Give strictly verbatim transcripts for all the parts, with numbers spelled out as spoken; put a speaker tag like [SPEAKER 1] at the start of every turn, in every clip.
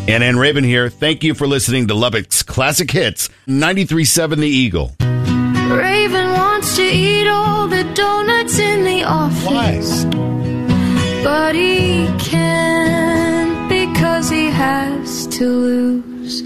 [SPEAKER 1] And Ann Raven here. Thank you for listening to Lubbock's Classic Hits, ninety-three point seven The Eagle.
[SPEAKER 2] Raven wants to eat all the donuts in the office.
[SPEAKER 1] Why?
[SPEAKER 2] But he can't because he has to lose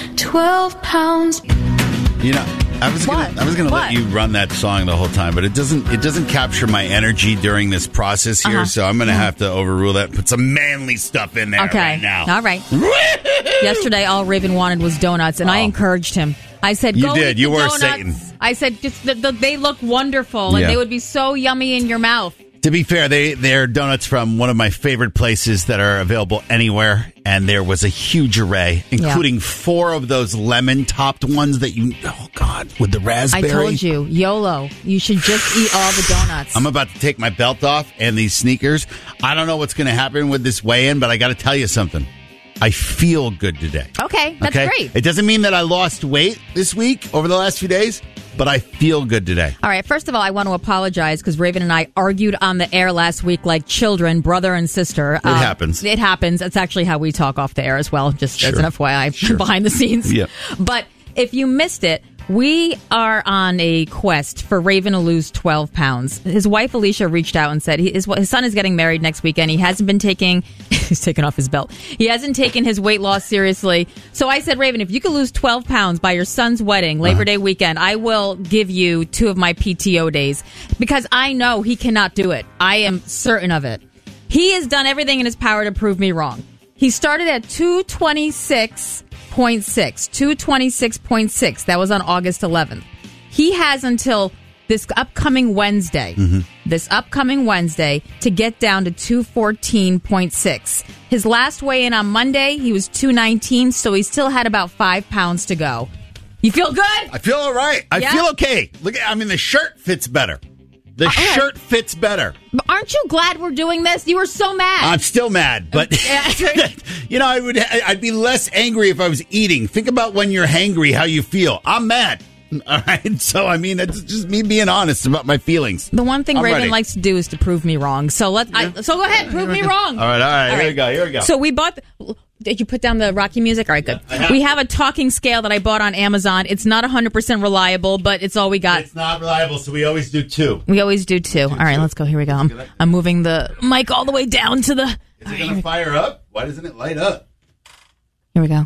[SPEAKER 2] twelve pounds.
[SPEAKER 1] You know, I was gonna, I was going to let you run that song the whole time, but it doesn't it doesn't capture my energy during this process here,
[SPEAKER 3] uh-huh.
[SPEAKER 1] so I'm going to have to overrule that and put some manly stuff in there
[SPEAKER 3] okay.
[SPEAKER 1] right now.
[SPEAKER 3] All right. Yesterday, all Raven wanted was donuts, and
[SPEAKER 1] oh.
[SPEAKER 3] I encouraged him. I said,
[SPEAKER 1] you
[SPEAKER 3] go
[SPEAKER 1] did.
[SPEAKER 3] eat
[SPEAKER 1] You
[SPEAKER 3] the
[SPEAKER 1] were
[SPEAKER 3] donuts.
[SPEAKER 1] Satan.
[SPEAKER 3] I said, just the, the, they look wonderful, and
[SPEAKER 1] yeah.
[SPEAKER 3] they would be so yummy in your mouth.
[SPEAKER 1] To be fair, they, they're donuts from one of my favorite places that are available anywhere, and there was a huge array, including yeah. four of those lemon-topped ones that you, oh, God, with the raspberry.
[SPEAKER 3] I told you, YOLO, you should just eat all the donuts.
[SPEAKER 1] I'm about to take my belt off and these sneakers. I don't know what's going to happen with this weigh-in, but I got to tell you something. I feel good today.
[SPEAKER 3] Okay, that's
[SPEAKER 1] okay?
[SPEAKER 3] great.
[SPEAKER 1] It doesn't mean that I lost weight this week over the last few days, but I feel good today.
[SPEAKER 3] All right, first of all, I want to apologize because Raven and I argued on the air last week like children, brother and sister.
[SPEAKER 1] It
[SPEAKER 3] um,
[SPEAKER 1] happens.
[SPEAKER 3] It happens. It's actually how we talk off the air as well, just
[SPEAKER 1] sure.
[SPEAKER 3] as an F Y I,
[SPEAKER 1] sure.
[SPEAKER 3] behind the scenes.
[SPEAKER 1] Yeah.
[SPEAKER 3] But if you missed it, we are on a quest for Raven to lose twelve pounds. His wife, Alicia, reached out and said he, his, his son is getting married next weekend. He hasn't been taking... He's taken off his belt. He hasn't taken his weight loss seriously. So I said, Raven, if you could lose twelve pounds by your son's wedding, Labor uh-huh. Day weekend, I will give you two of my P T O days. Because I know he cannot do it. I am certain of it. He has done everything in his power to prove me wrong. He started at two twenty-six point six. two twenty-six point six. That was on August eleventh. He has until this upcoming Wednesday, mm-hmm. this upcoming Wednesday, to get down to two fourteen point six. His last weigh-in on Monday, he was two nineteen, so he still had about five pounds to go. You feel good?
[SPEAKER 1] I feel all right. I
[SPEAKER 3] yeah?
[SPEAKER 1] feel okay. Look, I mean, the shirt fits better. The uh, shirt right. fits better.
[SPEAKER 3] But aren't you glad we're doing this? You were so mad.
[SPEAKER 1] I'm still mad, but you know, I would. I'd be less angry if I was eating. Think about when you're hangry, how you feel. I'm mad. All right, so I mean, it's just me being honest about my feelings.
[SPEAKER 3] The one thing
[SPEAKER 1] I'm
[SPEAKER 3] Raven
[SPEAKER 1] ready.
[SPEAKER 3] likes to do is to prove me wrong. So let yeah. I, so go ahead, prove me wrong.
[SPEAKER 1] All right, all right,
[SPEAKER 3] all
[SPEAKER 1] here
[SPEAKER 3] right.
[SPEAKER 1] we go, here we go.
[SPEAKER 3] So we bought. The, did you put down the Rocky music? All right, good.
[SPEAKER 1] Have
[SPEAKER 3] we have a talking scale that I bought on Amazon. It's not one hundred percent reliable, but it's all we got.
[SPEAKER 1] It's not reliable, so we always do two.
[SPEAKER 3] We always do two. All right, let's go. Here we go. I'm, I'm moving the mic all the way down to the.
[SPEAKER 1] Is it going to fire up? Why doesn't it light up?
[SPEAKER 3] Here we go.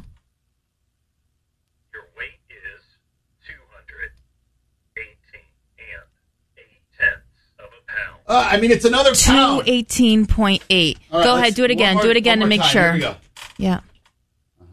[SPEAKER 1] Uh, I mean, it's another pound.
[SPEAKER 3] two eighteen point eight.
[SPEAKER 1] Right,
[SPEAKER 3] go ahead, do it again.
[SPEAKER 1] more,
[SPEAKER 3] do it again to make
[SPEAKER 1] time.
[SPEAKER 3] sure.
[SPEAKER 1] Here we go.
[SPEAKER 3] Yeah.
[SPEAKER 4] Uh-huh.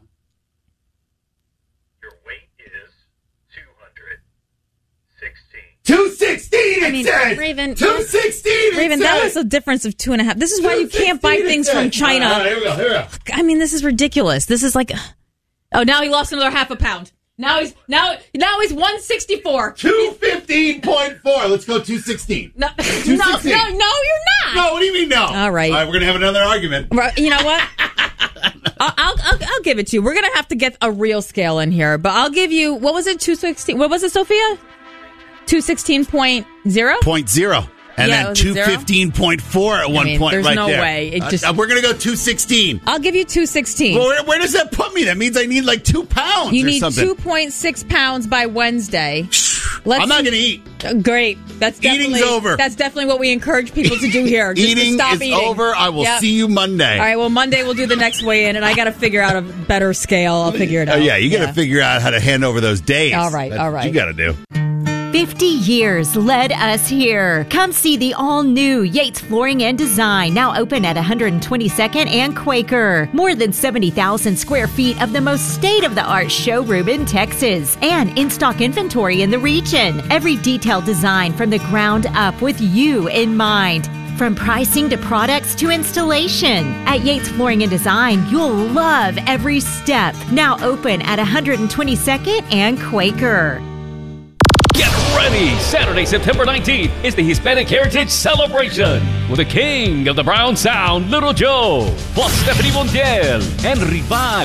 [SPEAKER 4] Your weight is two sixteen.
[SPEAKER 1] two sixteen, it
[SPEAKER 3] I mean,
[SPEAKER 1] says!
[SPEAKER 3] Raven,
[SPEAKER 1] two sixteen,
[SPEAKER 3] Raven,
[SPEAKER 1] says.
[SPEAKER 3] that was a difference of two and a half. This is why you can't buy things from China.
[SPEAKER 1] All right, here we go, here we go.
[SPEAKER 3] I mean, this is ridiculous. This is like... Oh, now he lost another half a pound. Now he's now now he's one sixty-four.
[SPEAKER 1] two fifteen point four. Let's go two sixteen.
[SPEAKER 3] No, no, no, no, you're not.
[SPEAKER 1] No, what do you mean no?
[SPEAKER 3] All right.
[SPEAKER 1] All right, we're going to have another argument.
[SPEAKER 3] Right, you know what? I'll, I'll, I'll I'll give it to you. We're going to have to get a real scale in here, but I'll give you, what was it, two sixteen? What was it, Sophia? two sixteen point oh?
[SPEAKER 1] Point zero. And
[SPEAKER 3] yeah,
[SPEAKER 1] then two fifteen point four at one
[SPEAKER 3] I mean,
[SPEAKER 1] point
[SPEAKER 3] there's
[SPEAKER 1] right
[SPEAKER 3] no
[SPEAKER 1] there.
[SPEAKER 3] way. It just,
[SPEAKER 1] uh, we're going to go two sixteen.
[SPEAKER 3] I'll give you two sixteen.
[SPEAKER 1] Well, where, where does that put me? That means I need like two pounds
[SPEAKER 3] You
[SPEAKER 1] or
[SPEAKER 3] need
[SPEAKER 1] something.
[SPEAKER 3] two point six pounds by Wednesday. Let's
[SPEAKER 1] I'm not going to eat.
[SPEAKER 3] Uh, great. That's definitely,
[SPEAKER 1] Eating's over.
[SPEAKER 3] That's definitely what we encourage people to do here. Just
[SPEAKER 1] eating
[SPEAKER 3] to stop
[SPEAKER 1] is
[SPEAKER 3] eating.
[SPEAKER 1] over. I will
[SPEAKER 3] yep.
[SPEAKER 1] see you Monday.
[SPEAKER 3] All right, well, Monday we'll do the next weigh-in, and I got to figure out a better scale. I'll figure it out.
[SPEAKER 1] Oh, yeah, you got to
[SPEAKER 3] yeah.
[SPEAKER 1] figure out how to hand over those days.
[SPEAKER 3] All right,
[SPEAKER 1] That's
[SPEAKER 3] all right.
[SPEAKER 1] what you got to do.
[SPEAKER 5] fifty years led us here. Come see the all-new Yates Flooring and Design, now open at one twenty-second and Quaker. More than seventy thousand square feet of the most state-of-the-art showroom in Texas, and in-stock inventory in the region. Every detailed design from the ground up with you in mind. From pricing to products to installation. At Yates Flooring and Design, you'll love every step. Now open at one twenty-second and Quaker.
[SPEAKER 6] Get ready! Saturday, September nineteenth is the Hispanic Heritage Celebration with the king of the Brown Sound, Little Joe, plus Stephanie Montiel and Rival.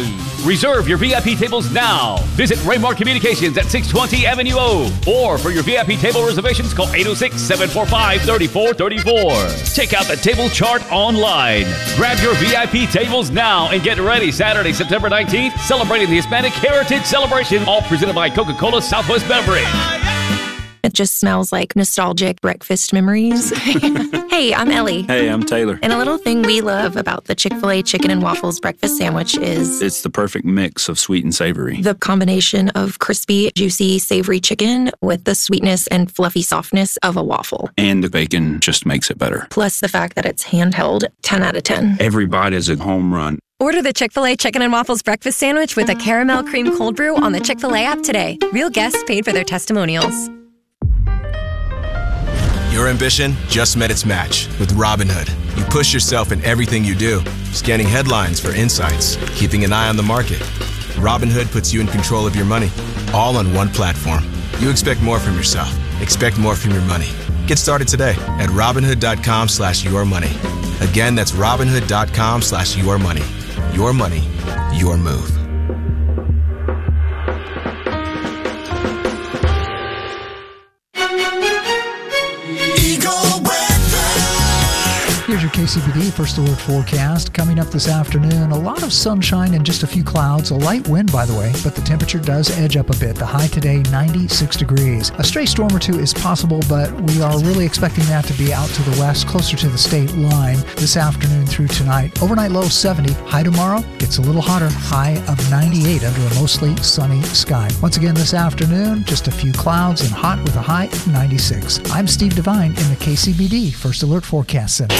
[SPEAKER 6] Reserve your V I P tables now. Visit Raymar Communications at six twenty Avenue O. Or for your V I P table reservations, call eight oh six, seven four five, three four three four. Check out the table chart online. Grab your V I P tables now and get ready Saturday, September nineteenth, celebrating the Hispanic Heritage Celebration, all presented by Coca-Cola Southwest Beverage.
[SPEAKER 7] It just smells like nostalgic breakfast memories. Hey, I'm Ellie.
[SPEAKER 8] Hey, I'm Taylor.
[SPEAKER 7] And a little thing we love about the Chick-fil-A Chicken and Waffles breakfast sandwich is
[SPEAKER 8] It's the perfect mix of sweet and savory.
[SPEAKER 7] the combination of crispy, juicy, savory chicken with the sweetness and fluffy softness of a waffle.
[SPEAKER 8] And the bacon just makes it better.
[SPEAKER 7] Plus the fact that it's handheld, ten out of ten.
[SPEAKER 8] Every bite is a home run.
[SPEAKER 9] Order the Chick-fil-A Chicken and Waffles breakfast sandwich with a caramel cream cold brew on the Chick-fil-A app today. Real guests paid for their testimonials.
[SPEAKER 10] Your ambition just met its match with Robinhood. You push yourself in everything you do, scanning headlines for insights, keeping an eye on the market. Robinhood puts you in control of your money, all on one platform. You expect more from yourself. Expect more from your money. Get started today at Robinhood.com slash your money. Again, that's Robinhood.com slash your money. Your money, your move.
[SPEAKER 11] Here's your K C B D First Alert forecast. Coming up this afternoon, a lot of sunshine and just a few clouds. A light wind, by the way, but the temperature does edge up a bit. The high today, ninety-six degrees. A stray storm or two is possible, but we are really expecting that to be out to the west, closer to the state line this afternoon through tonight. Overnight low seventy. High tomorrow gets a little hotter. High of ninety-eight under a mostly sunny sky. Once again this afternoon, just a few clouds and hot with a high of ninety-six. I'm Steve Devine in the K C B D First Alert Forecast Center.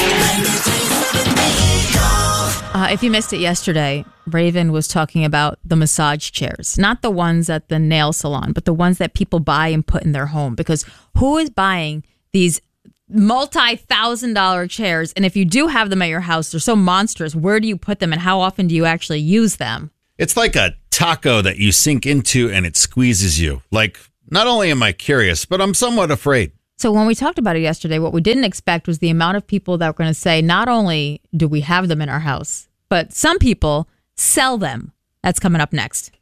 [SPEAKER 3] Uh, if you missed it yesterday, Raven was talking about the massage chairs, not the ones at the nail salon, but the ones that people buy and put in their home. Because who is buying these multi-thousand dollar chairs? And if you do have them at your house, they're so monstrous. Where do you put them and how often do you actually use them?
[SPEAKER 1] It's like a taco that you sink into and it squeezes you. Like, not only am I curious, but I'm somewhat afraid.
[SPEAKER 3] So when we talked about it yesterday, what we didn't expect was the amount of people that were going to say, not only do we have them in our house, but some people sell them. That's coming up next.